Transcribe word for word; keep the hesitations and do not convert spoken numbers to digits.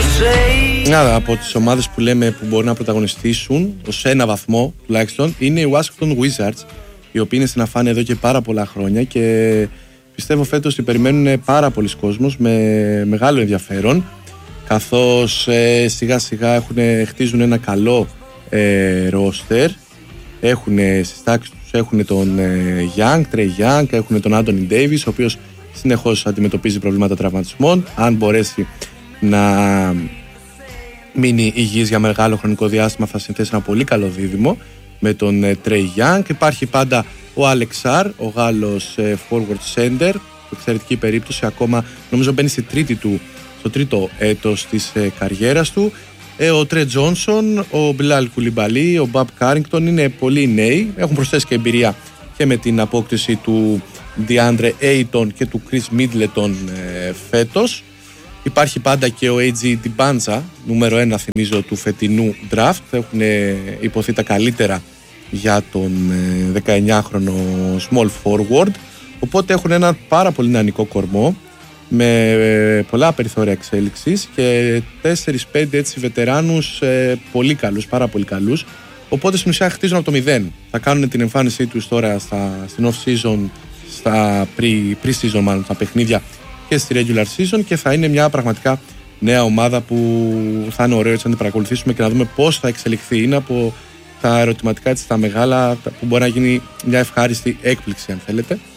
Ένα από τις ομάδες που λέμε που μπορεί να πρωταγωνιστήσουν ως ένα βαθμό τουλάχιστον είναι οι Washington Wizards, οι οποίοι είναι στην αφάνεια εδώ και πάρα πολλά χρόνια και πιστεύω φέτος ότι περιμένουν πάρα πολλοί κόσμος με μεγάλο ενδιαφέρον, καθώς ε, σιγά σιγά έχουν, χτίζουν ένα καλό ε, roster. Έχουν στις τάξεις τους έχουν τον ε, Young, Trey Young, έχουν τον Anthony Davis, ο οποίος συνεχώς αντιμετωπίζει προβλήματα τραυματισμών. Αν μπορέσει να μείνει υγιής για μεγάλο χρονικό διάστημα θα συνθέσει ένα πολύ καλό δίδυμο με τον ε, Trey Young. Υπάρχει πάντα ο Alex Sarr, ο Γάλλος ε, forward center, εξαιρετική περίπτωση, ακόμα νομίζω μπαίνει στη τρίτη του, στο τρίτο έτος της ε, καριέρας του. Ε, ο Τρε Τζόνσον, ο Μπιλάλ Κουλιμπαλί, ο Μπαμπ Κάρινγκτον είναι πολύ νέοι, έχουν προσθέσει και εμπειρία και με την απόκτηση του DeAndre Ayton και του Chris Middleton ε, φέτος. Υπάρχει πάντα και ο έι τζι Dibanza, νούμερο ένα θυμίζω του φετινού draft. Έχουν υποθεί τα καλύτερα για τον δεκαεννιάχρονο small forward. Οπότε έχουν ένα πάρα πολύ νεανικό κορμό με πολλά περιθώρια εξέλιξης και τέσσερις πέντε έτσι βετεράνους ε, πολύ καλούς, πάρα πολύ καλούς. Οπότε στην ουσία χτίζουν από το μηδέν. Θα κάνουν την εμφάνισή τους τώρα στα, στην off-season, στα pre-season μάλλον, στα παιχνίδια και στη regular season και θα είναι μια πραγματικά νέα ομάδα που θα είναι ωραίο έτσι να την παρακολουθήσουμε και να δούμε πώς θα εξελιχθεί. Είναι από τα ερωτηματικά έτσι τα μεγάλα που μπορεί να γίνει μια ευχάριστη έκπληξη αν θέλετε.